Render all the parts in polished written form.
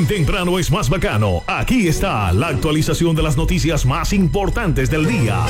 Bien temprano es más bacano. Aquí está la actualización de las noticias más importantes del día.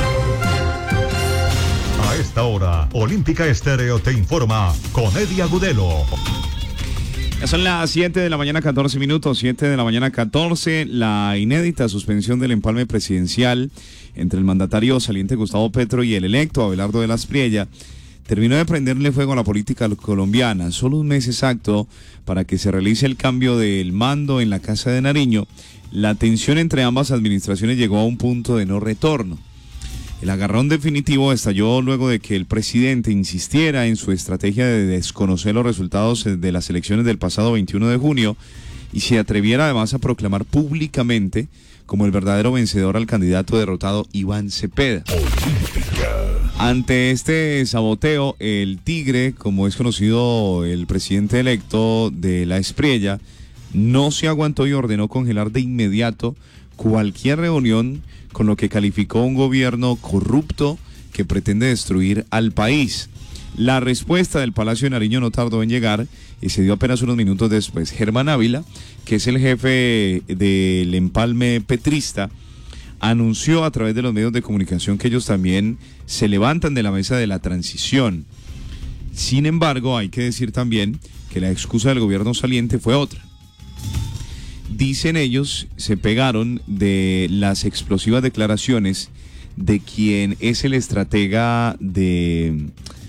A esta hora, Olímpica Estéreo te informa con Eddie Agudelo. Ya son las 7 de la mañana 14 minutos, 7 de la mañana 14, la inédita suspensión del empalme presidencial entre el mandatario saliente Gustavo Petro y el electo Abelardo de la Espriella terminó de prenderle fuego a la política colombiana. Solo un mes exacto para que se realice el cambio del mando en la Casa de Nariño, la tensión entre ambas administraciones llegó a un punto de no retorno. El agarrón definitivo estalló luego de que el presidente insistiera en su estrategia de desconocer los resultados de las elecciones del pasado 21 de junio y se atreviera además a proclamar públicamente como el verdadero vencedor al candidato derrotado Iván Cepeda. Ante este saboteo, el Tigre, como es conocido el presidente electo de la Espriella, no se aguantó y ordenó congelar de inmediato cualquier reunión con lo que calificó un gobierno corrupto que pretende destruir al país. La respuesta del Palacio de Nariño no tardó en llegar y se dio apenas unos minutos después. Germán Ávila, que es el jefe del empalme petrista, anunció a través de los medios de comunicación que ellos también se levantan de la mesa de la transición. Sin embargo, hay que decir también que la excusa del gobierno saliente fue otra. Dicen ellos, se pegaron de las explosivas declaraciones de quien es el estratega de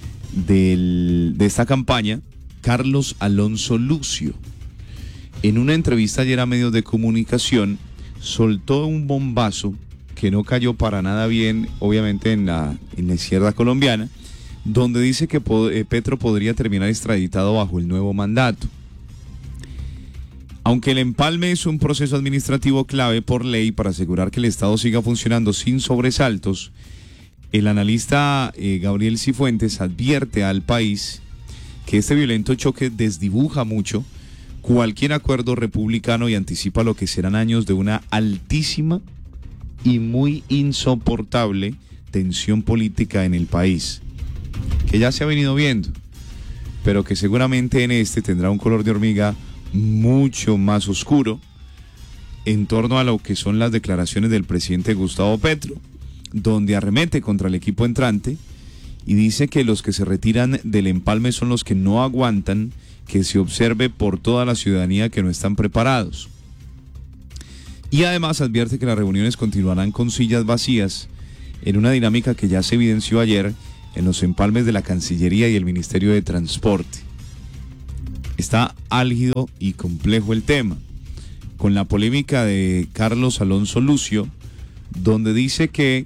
esta campaña, Carlos Alonso Lucio. En una entrevista ayer a medios de comunicación, soltó un bombazo que no cayó para nada bien, obviamente en la izquierda colombiana, donde dice que Petro podría terminar extraditado bajo el nuevo mandato. Aunque el empalme es un proceso administrativo clave por ley para asegurar que el Estado siga funcionando sin sobresaltos, el analista Gabriel Cifuentes advierte al país que este violento choque desdibuja mucho cualquier acuerdo republicano y anticipa lo que serán años de una altísima y muy insoportable tensión política en el país, que ya se ha venido viendo, pero que seguramente en este tendrá un color de hormiga mucho más oscuro en torno a lo que son las declaraciones del presidente Gustavo Petro, donde arremete contra el equipo entrante y dice que los que se retiran del empalme son los que no aguantan que se observe por toda la ciudadanía que no están preparados. Y además advierte que las reuniones continuarán con sillas vacías en una dinámica que ya se evidenció ayer en los empalmes de la Cancillería y el Ministerio de Transporte. Está álgido y complejo el tema, con la polémica de Carlos Alonso Lucio, donde dice que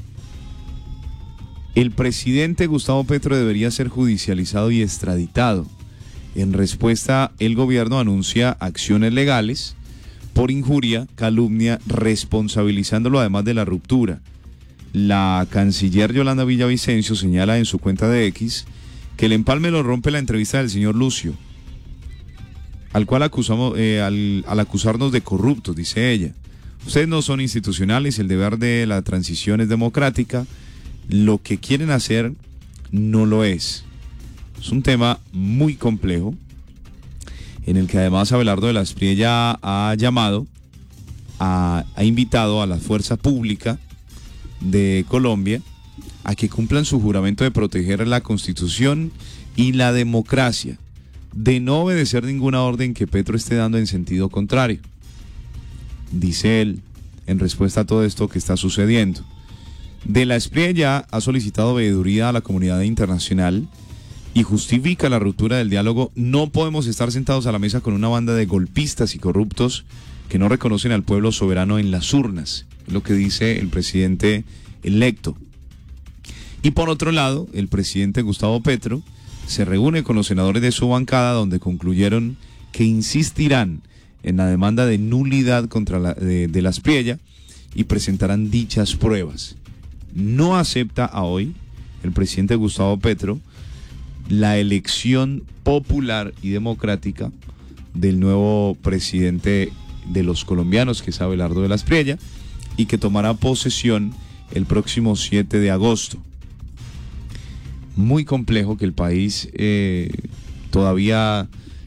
el presidente Gustavo Petro debería ser judicializado y extraditado. En respuesta, el gobierno anuncia acciones legales por injuria, calumnia, responsabilizándolo además de la ruptura. La canciller Yolanda Villavicencio señala en su cuenta de X que el empalme lo rompe la entrevista del señor Lucio, al cual acusamos, al acusarnos de corruptos, dice ella. Ustedes no son institucionales, el deber de la transición es democrática, lo que quieren hacer no lo es. Es un tema muy complejo, en el que además Abelardo de la Espriella ha invitado a la fuerza pública de Colombia a que cumplan su juramento de proteger la Constitución y la democracia, de no obedecer ninguna orden que Petro esté dando en sentido contrario. Dice él, en respuesta a todo esto que está sucediendo. De la Espriella ha solicitado veeduría a la comunidad internacional y justifica la ruptura del diálogo. No podemos estar sentados a la mesa con una banda de golpistas y corruptos que no reconocen al pueblo soberano en las urnas, es lo que dice el presidente electo. Y por otro lado, el presidente Gustavo Petro se reúne con los senadores de su bancada, donde concluyeron que insistirán en la demanda de nulidad contra de la Espriella y presentarán dichas pruebas. No acepta a hoy el presidente Gustavo Petro la elección popular y democrática del nuevo presidente de los colombianos, que es Abelardo de la Espriella, y que tomará posesión el próximo 7 de agosto. Muy complejo que el país todavía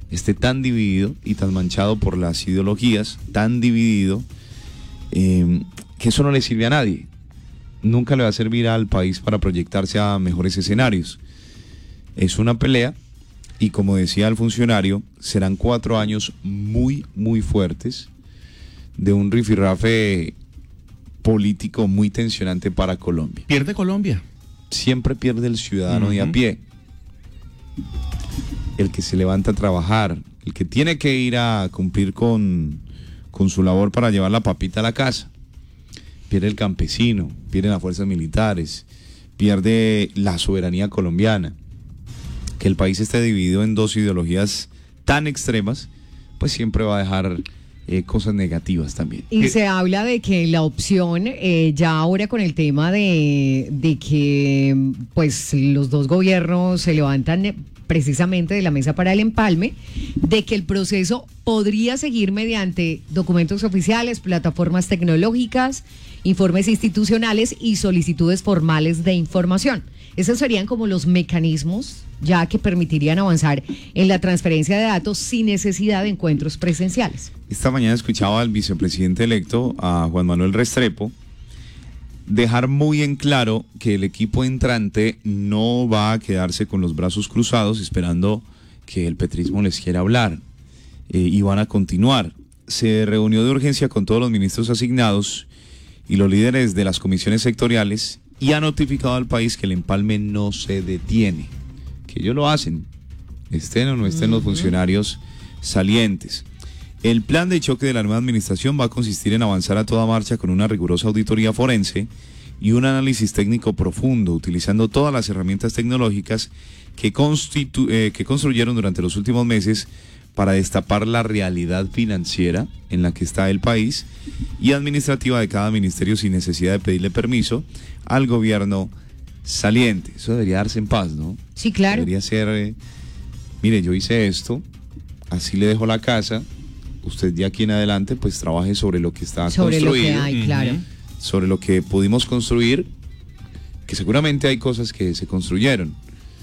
esté tan dividido y tan manchado por las ideologías, tan dividido, que eso no le sirve a nadie. Nunca le va a servir al país para proyectarse a mejores escenarios. Es una pelea y, como decía el funcionario, serán 4 años muy, muy fuertes de un rifirrafe político muy tensionante para Colombia. ¿Pierde Colombia? Siempre pierde el ciudadano de a pie. El que se levanta a trabajar, el que tiene que ir a cumplir con su labor para llevar la papita a la casa. Pierde el campesino, pierden las fuerzas militares, pierde la soberanía colombiana. Que el país esté dividido en dos ideologías tan extremas, pues siempre va a dejar cosas negativas también. Y se habla de que la opción, ya ahora con el tema de que pues los dos gobiernos se levantan precisamente de la mesa para el empalme, de que el proceso podría seguir mediante documentos oficiales, plataformas tecnológicas, informes institucionales y solicitudes formales de información. Esos serían como los mecanismos ya que permitirían avanzar en la transferencia de datos sin necesidad de encuentros presenciales. Esta mañana escuchaba al vicepresidente electo, a Juan Manuel Restrepo, dejar muy en claro que el equipo entrante no va a quedarse con los brazos cruzados esperando que el petrismo les quiera hablar, y van a continuar. Se reunió de urgencia con todos los ministros asignados y los líderes de las comisiones sectoriales y ha notificado al país que el empalme no se detiene, que ellos lo hacen, estén o no estén los funcionarios salientes. El plan de choque de la nueva administración va a consistir en avanzar a toda marcha con una rigurosa auditoría forense y un análisis técnico profundo, utilizando todas las herramientas tecnológicas que construyeron durante los últimos meses para destapar la realidad financiera en la que está el país y administrativa de cada ministerio sin necesidad de pedirle permiso al gobierno saliente. Eso debería darse en paz, ¿no? Sí, claro. Debería ser, mire, yo hice esto, así le dejo la casa, usted de aquí en adelante pues trabaje sobre lo que está sobre construido. Sobre lo que hay, claro. Sobre lo que pudimos construir, que seguramente hay cosas que se construyeron.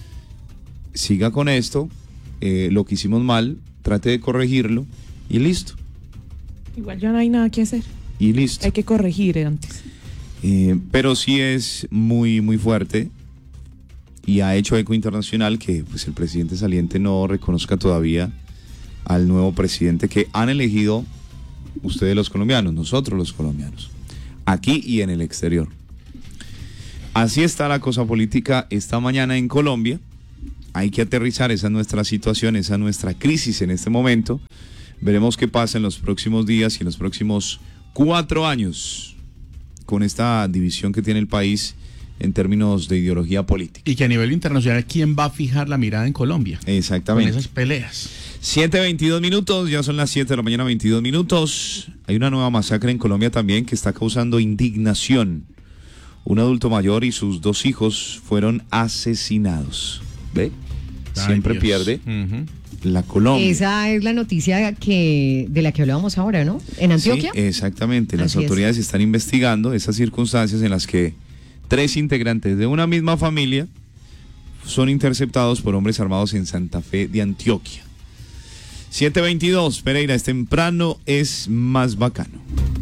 Siga con esto, lo que hicimos mal, trate de corregirlo y listo. Igual ya no hay nada que hacer. Y listo. Hay que corregir antes. Pero sí es muy, muy fuerte y ha hecho eco internacional que pues el presidente saliente no reconozca todavía al nuevo presidente que han elegido ustedes los colombianos, nosotros los colombianos, aquí y en el exterior. Así está la cosa política esta mañana en Colombia. Hay que aterrizar, esa es nuestra situación, esa es nuestra crisis en este momento. Veremos qué pasa en los próximos días y en los próximos 4 años con esta división que tiene el país en términos de ideología política. Y que a nivel internacional, ¿quién va a fijar la mirada en Colombia? Exactamente. Con esas peleas. 7:22 minutos, ya son las 7 de la mañana, 22 minutos. Hay una nueva masacre en Colombia también que está causando indignación. Un adulto mayor y sus 2 hijos fueron asesinados. ¿Ve? Siempre Dios. Pierde la Colombia. Esa es la noticia de la que hablábamos ahora, ¿no? ¿En Antioquia? Sí, exactamente. Las Así autoridades están investigando esas circunstancias en las que 3 integrantes de una misma familia son interceptados por hombres armados en Santa Fe de Antioquia. 7:22, Pereira, es temprano, es más bacano.